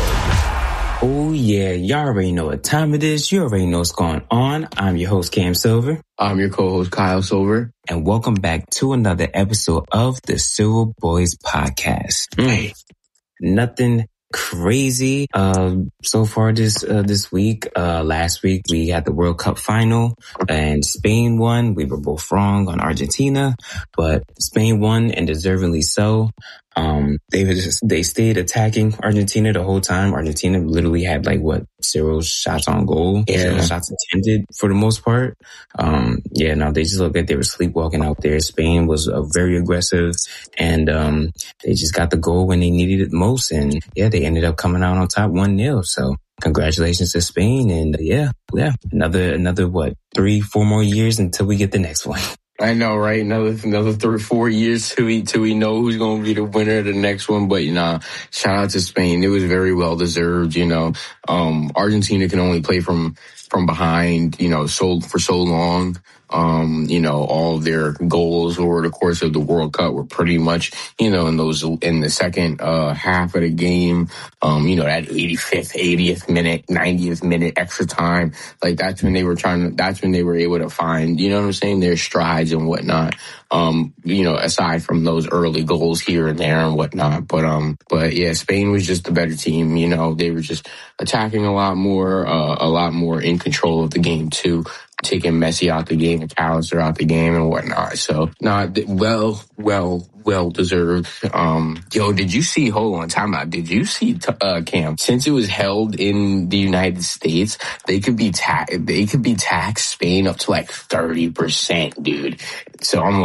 Oh, yeah. Y'all already know what time it is. You already know what's going on. I'm your host, Cam Silver. I'm your co-host, Kyle Silver. And welcome back to another episode of the Silver Boys Podcast. Mm. Nothing crazy uh so far this uh, this week. Uh last week we had the World Cup final and Spain won. We were both wrong on Argentina, but Spain won and deservingly so. Um they were just, they stayed attacking Argentina the whole time. Argentina literally had like what zero shots on goal, yeah. zero shots attempted for the most part. Um yeah, no, they just looked like they were sleepwalking out there. Spain was uh, very aggressive, and um they just got the goal when they needed it most, and yeah, they ended up coming out on top one nil. So congratulations to Spain, and uh, yeah, yeah, another another what three, four more years until we get the next one. I know, right? Another another three, four years till we till we know who's going to be the winner of the next one. But you know, shout out to Spain. It was very well deserved. You know, um, Argentina can only play from from behind. You know, so for so long. Um, you know, all of their goals over the course of the World Cup were pretty much, you know, in those, in the second, uh, half of the game, um, you know, that eighty-fifth, eightieth minute, ninetieth minute extra time. Like that's when they were trying to, that's when they were able to find, you know what I'm saying, their strides and whatnot. Um, you know, aside from those early goals here and there and whatnot. But, um, but yeah, Spain was just the better team. You know, they were just attacking a lot more, uh, a lot more in control of the game too. Taking Messi out the game and McAllister out the game and whatnot. So, not nah, well, well, well deserved. Um, yo, did you see? Hold on, time out. Did you see, uh, Cam? Since it was held in the United States, they could be ta- they could be taxed Spain up to like thirty percent, dude. So I'm like,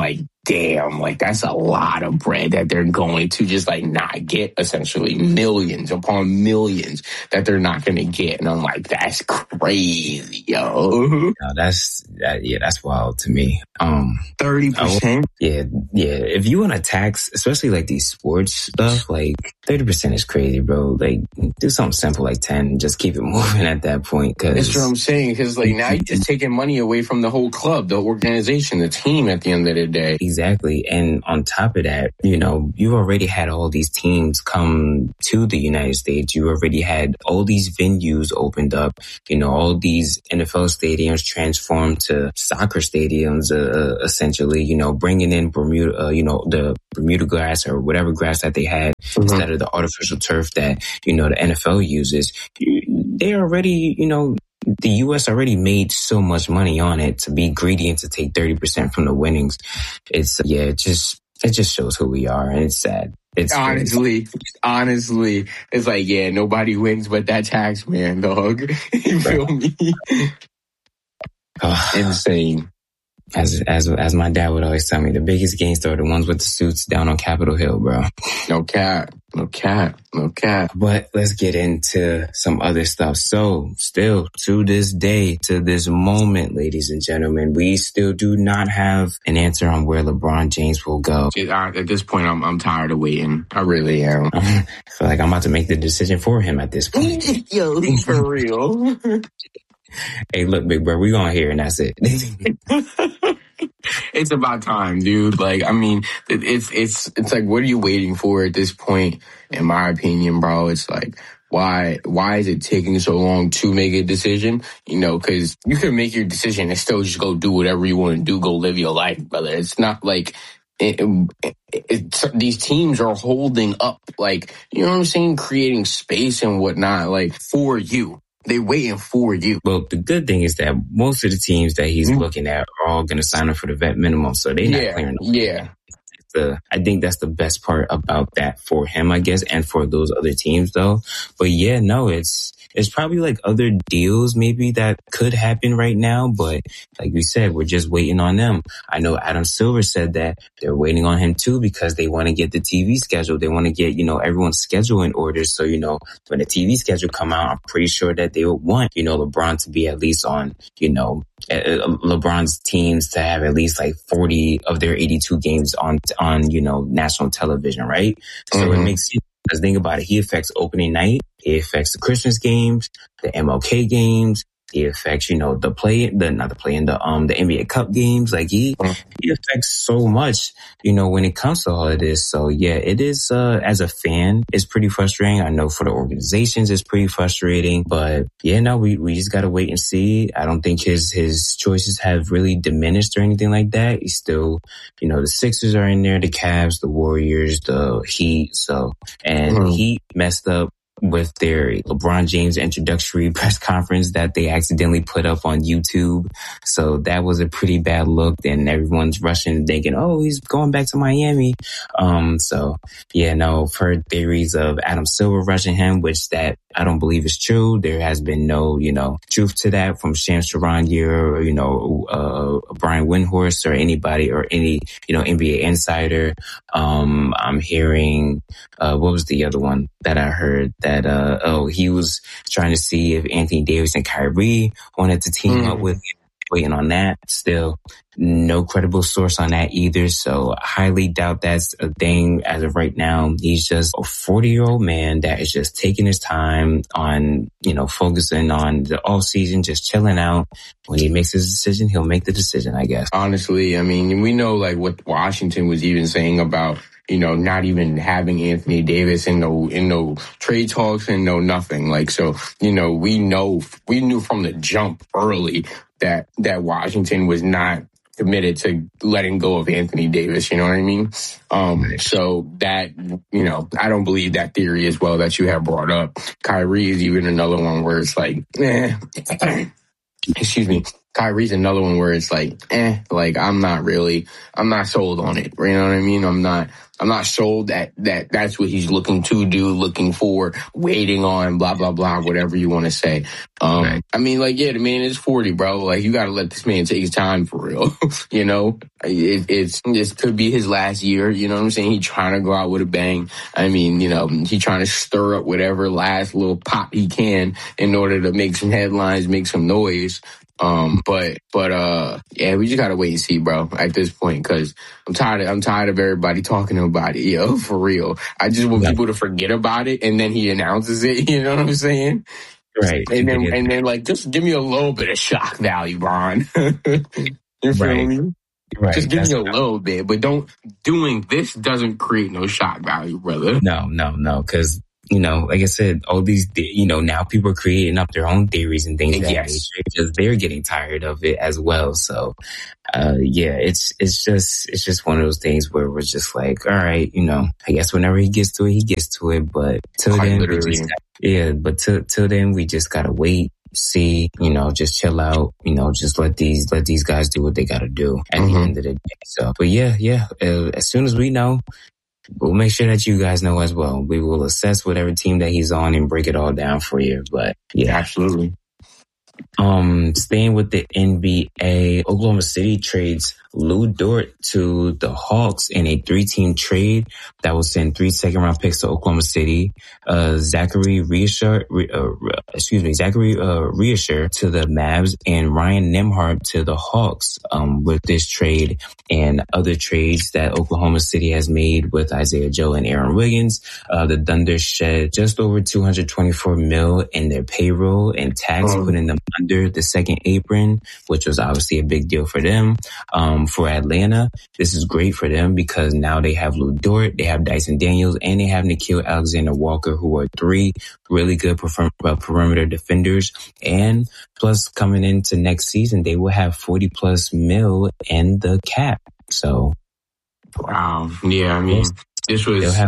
damn, like that's a lot of bread that they're going to just like not get, essentially millions upon millions that they're not going to get. And I'm like, that's crazy, yo. No, that's, that, yeah, that's wild to me. Um, thirty percent? Yeah, yeah. If you want to tax, especially like these sports stuff, like thirty percent is crazy, bro. Like do something simple like ten and just keep it moving at that point. Cause that's what I'm saying. Cause like now you're just taking money away from the whole club, the organization, the team at the end of the day. Exactly. And on top of that, you know, you've already had all these teams come to the United States. You already had all these venues opened up, you know, all these N F L stadiums transformed to soccer stadiums, uh, essentially, you know, bringing in Bermuda, uh, you know, the Bermuda grass or whatever grass that they had mm-hmm. instead of the artificial turf that, you know, the N F L uses. They already, you know, the U S already made so much money on it. To be greedy and to take thirty percent from the winnings, it's, yeah, it just, it just shows who we are, and it's sad. It's honestly, crazy. honestly, it's like, yeah, nobody wins but that tax man, dog. You feel me? Insane. As as as my dad would always tell me, the biggest gangster are the ones with the suits down on Capitol Hill, bro. No cap, no cap, no cap. But let's get into some other stuff. So, still to this day, to this moment, ladies and gentlemen, we still do not have an answer on where LeBron James will go. At this point, I'm I'm tired of waiting. I really am. I feel like I'm about to make the decision for him at this point. Yo, for real. Hey, look, big bro, we gonna hear and that's it. It's about time, dude. Like, I mean, it's it's it's like, what are you waiting for at this point? In my opinion, bro, it's like, why why is it taking so long to make a decision? You know, because you can make your decision and still just go do whatever you want to do, go live your life, brother. It's not like it, it, it, these teams are holding up, like, you know what I'm saying, creating space and whatnot, like, for you. They waiting for you. Well, the good thing is that most of the teams that he's mm-hmm. looking at are all going to sign up for the vet minimum, so they're not yeah, clearing. Yeah. The, I think that's the best part about that for him, I guess, and for those other teams, though. But yeah, no, it's it's probably like other deals maybe that could happen right now, but like we said, we're just waiting on them. I know Adam Silver said that they're waiting on him too because they want to get the T V schedule. They want to get, you know, everyone's schedule in order. So, you know, when the T V schedule come out, I'm pretty sure that they would want, you know, LeBron to be at least on, you know, LeBron's teams to have at least like forty of their eighty-two games on, on, you know, national television, right? So mm-hmm. it makes sense. Because think about it, he affects opening night, he affects the Christmas games, the M L K games, he affects, you know, the play, the not the play in the um the N B A Cup games. Like he he affects so much, you know, when it comes to all of this. So yeah, it is uh as a fan, it's pretty frustrating. I know for the organizations, it's pretty frustrating. But yeah, no, we we just gotta wait and see. I don't think his his choices have really diminished or anything like that. He's still, you know, the Sixers are in there, the Cavs, the Warriors, the Heat. So and mm-hmm. Heat messed up with their LeBron James introductory press conference that they accidentally put up on YouTube. So that was a pretty bad look. And everyone's rushing thinking, oh, he's going back to Miami. Um, so yeah, no, I've heard theories of Adam Silver rushing him, which that I don't believe is true. There has been no, you know, truth to that from Shams Charania or, you know, uh, Brian Windhorst or anybody or any, you know, N B A insider. Um, I'm hearing, uh, what was the other one that I heard? That, uh, oh, he was trying to see if Anthony Davis and Kyrie wanted to team mm. up with him. Waiting on that. Still no credible source on that either. So I highly doubt that's a thing as of right now. He's just a forty year old man that is just taking his time on, you know, focusing on the off season, just chilling out. When he makes his decision, he'll make the decision, I guess. Honestly, I mean, we know like what Washington was even saying about, you know, not even having Anthony Davis in no, in no trade talks and no nothing. Like, so, you know, we know, we knew from the jump early that, that Washington was not committed to letting go of Anthony Davis. You know what I mean? Um, so that, you know, I don't believe that theory as well that you have brought up. Kyrie is even another one where it's like, eh, excuse me. Kyrie's another one where it's like, eh, like I'm not really, I'm not sold on it. You know what I mean? I'm not, I'm not sold that, that that's what he's looking to do, looking for, waiting on, blah, blah, blah, whatever you want to say. Um, right. I mean, like, yeah, the man is forty, bro. Like, you got to let this man take his time for real. You know, it, it's, this could be his last year. You know what I'm saying? He's trying to go out with a bang. I mean, you know, he's trying to stir up whatever last little pop he can in order to make some headlines, make some noise. Um, but, but, uh, yeah, we just gotta wait and see, bro, at this point, cause I'm tired of, I'm tired of everybody talking about it, yo, for real. I just want people to forget about it and then he announces it, you know what I'm saying? Right. And then, and then like, just give me a little bit of shock value, Bron. You feel right. me? Right. Just give That's me a little bit, but don't, doing this doesn't create no shock value, brother. No, no, no, cause you know, like I said, all these, you know, now people are creating up their own theories and things. Yes. That nature, because they're getting tired of it as well. So, uh, yeah, it's, it's just, it's just one of those things where we're just like, all right, you know, I guess whenever he gets to it, he gets to it. But till Quite then, we literally. just, yeah, but till, till then, we just gotta wait, see, you know, just chill out, you know, just let these, let these guys do what they gotta do at Mm-hmm. the end of the day. So, but yeah, yeah, uh, as soon as we know, we'll make sure that you guys know as well. We will assess whatever team that he's on and break it all down for you. But yeah, absolutely. Um, staying with the N B A, Oklahoma City trades Lou Dort to the Hawks in a three-team trade that will send three second-round picks to Oklahoma City. Uh, Zachary Reasher, uh, excuse me, Zachary uh, Reasher to the Mavs and Ryan Nembhard to the Hawks. Um, with this trade and other trades that Oklahoma City has made with Isaiah Joe and Aaron Wiggins, uh, the Thunder shed just over two hundred twenty-four mil in their payroll and tax, oh. putting them under the second apron, which was obviously a big deal for them. Um, for Atlanta, this is great for them because now they have Lou Dort, they have Dyson Daniels, and they have Nickeil Alexander-Walker, who are three really good per- uh, perimeter defenders. And plus, coming into next season, they will have forty plus mil in the cap. So, wow, yeah, I mean, this was have,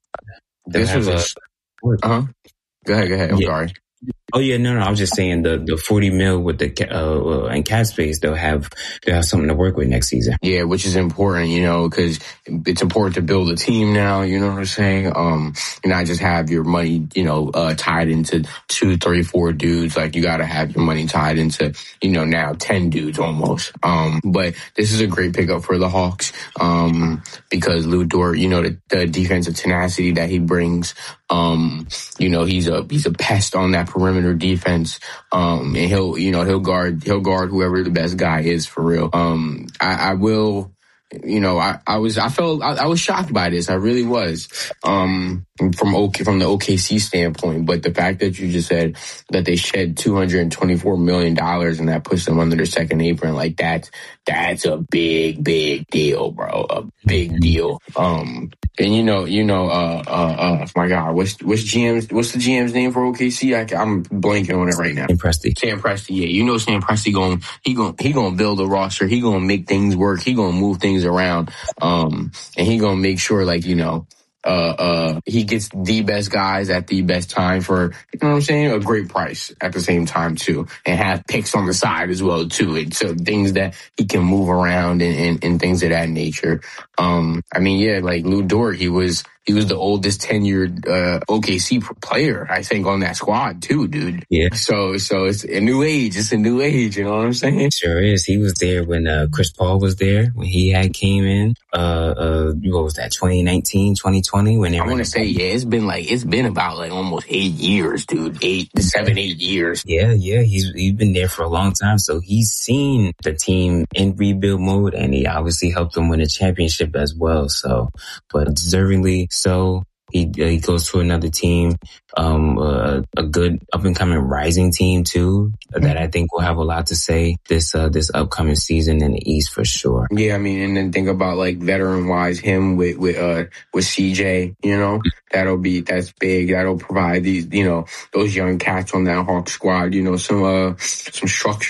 this was a uh huh. Go ahead, go ahead. I'm yeah. sorry. Oh yeah, no, no. I was just saying the, the forty mil with the uh, and cap space, they'll have they'll have something to work with next season. Yeah, which is important, you know, because it's important to build a team now. You know what I'm saying? Um, and not just have your money, you know, uh, tied into two, three, four dudes. Like you got to have your money tied into, you know, now ten dudes almost. Um, but this is a great pickup for the Hawks. Um, because Lou Dort, you know, the, the defensive tenacity that he brings. Um, you know, he's a, he's a pest on that perimeter defense. Um, and he'll, you know, he'll guard, he'll guard whoever the best guy is for real. Um, I, I will, you know, I, I was, I felt, I, I was shocked by this. I really was. Um, from OK, from the O K C standpoint, but the fact that you just said that they shed two hundred twenty-four million dollars and that puts them under their second apron, like that, that's a big, big deal, bro. A big deal. Um, and you know, you know, uh, uh, uh, my God, what's, what's G M's, what's the G M's name for O K C? I, I'm blanking on it right now. Sam Presti. Sam Presti, yeah. You know, Sam Presti going, he going, he going to build a roster. He going to make things work. He going to move things around. Um, and he going to make sure, like, you know, Uh, uh, he gets the best guys at the best time for, you know what I'm saying, a great price at the same time too, and have picks on the side as well too. And so things that he can move around and, and, and things of that nature. Um, I mean, yeah, like Lou Dort, he was, he was the oldest tenured, uh, O K C player, I think, on that squad too, dude. Yeah. So, so it's a new age. It's a new age. You know what I'm saying? Sure is. He was there when, uh, Chris Paul was there, when he had came in, uh, uh, what was that, twenty nineteen, twenty twenty? When I want to say, yeah, it's been like, it's been about like almost eight years, dude. Eight, seven, eight years. Yeah, yeah. He's, he's been there for a long time. So he's seen the team in rebuild mode and he obviously helped them win a championship as well. So, but deservingly so. He, uh, he goes to another team, um, uh, a good up and coming rising team too, that I think will have a lot to say this, uh, this upcoming season in the East for sure. Yeah. I mean, and then think about like veteran wise, him with, with, uh, with C J, you know, that'll be, that's big. That'll provide these, you know, those young cats on that Hawk squad, you know, some, uh, some structure.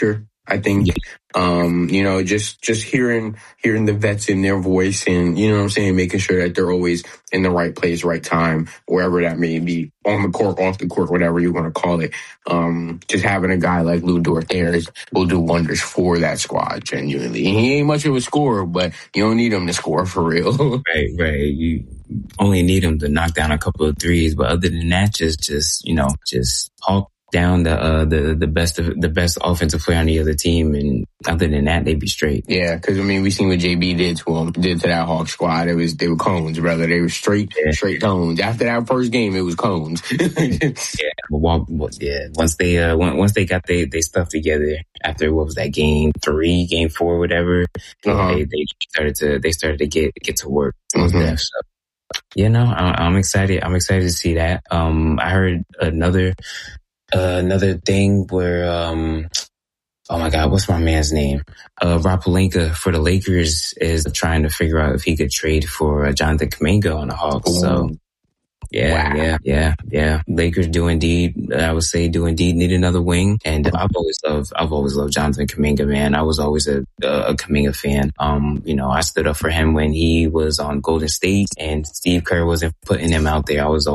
I think, um, you know, just, just hearing, hearing the vets in their voice and, you know what I'm saying, making sure that they're always in the right place, right time, wherever that may be, on the court, off the court, whatever you want to call it. Um, just having a guy like Lu Dort there will do wonders for that squad, genuinely. And he ain't much of a scorer, but you don't need him to score for real. Right, right. You only need him to knock down a couple of threes, but other than that, just, just, you know, just all down the uh, the the best of, the best offensive player on the other team, and other than that, they'd be straight. Yeah, because I mean, we seen what J B did to him, did to that Hawk squad. It was they were cones, brother. They were straight yeah. straight cones. After that first game, it was cones. yeah, well, well, yeah. Once they uh once they got they they stuff together after what was that game three, game four, whatever, uh-huh. they they started to they started to get get to work. Mm-hmm. That, so. Yeah, no, I, I'm excited. I'm excited to see that. Um, I heard another. Uh, another thing where, um, oh my God, what's my man's name? Uh, Rob Pelinka for the Lakers is trying to figure out if he could trade for uh, Jonathan Kuminga on the Hawks. Ooh. So, yeah, wow. yeah, yeah, yeah. Lakers do indeed, I would say, do indeed need another wing. And I've always loved, I've always loved Jonathan Kuminga, man. I was always a, a Kuminga fan. Um, you know, I stood up for him when he was on Golden State and Steve Kerr wasn't putting him out there. I was